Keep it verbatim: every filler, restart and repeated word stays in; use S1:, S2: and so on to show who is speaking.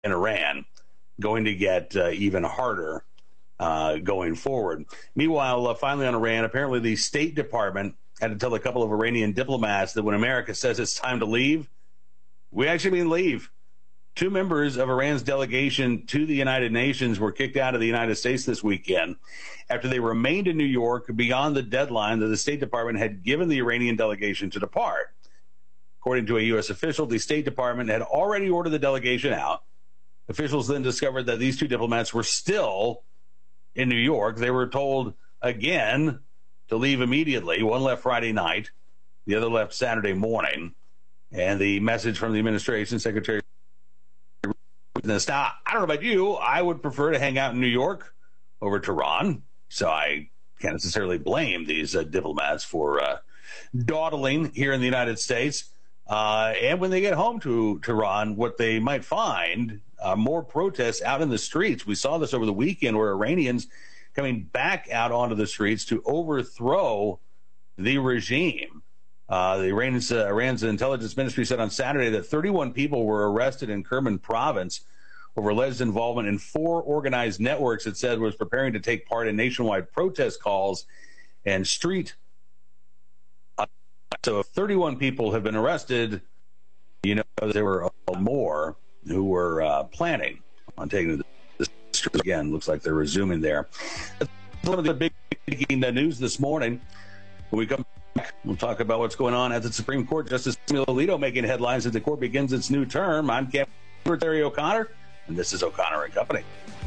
S1: in Iran going to get uh, even harder uh, going forward. Meanwhile, uh, finally on Iran, apparently the State Department had to tell a couple of Iranian diplomats that when America says it's time to leave, we actually mean leave. Two members of Iran's delegation to the United Nations were kicked out of the United States this weekend after they remained in New York beyond the deadline that the State Department had given the Iranian delegation to depart. According to a U S official, the State Department had already ordered the delegation out. Officials then discovered that these two diplomats were still in New York. They were told again to leave immediately. One left Friday night, the other left Saturday morning. And the message from the administration secretary. Now, I don't know about you. I would prefer to hang out in New York over Tehran. So I can't necessarily blame these uh, diplomats for uh, dawdling here in the United States. Uh, and when they get home to Tehran, what they might find are more protests out in the streets. We saw this over the weekend where Iranians coming back out onto the streets to overthrow the regime. Uh, the Iran's, uh, Iran's intelligence ministry said on Saturday that thirty-one people were arrested in Kerman province over alleged involvement in four organized networks it said was preparing to take part in nationwide protest calls and street. Uh, so thirty-one people have been arrested. You know, there were more who were uh, planning on taking the street again. Looks like they're resuming there. That's one of the big news this morning. When we come back, we'll talk about what's going on at the Supreme Court. Justice Samuel Alito making headlines as the court begins its new term. I'm Captain Terry O'Connor, and this is O'Connor and Company.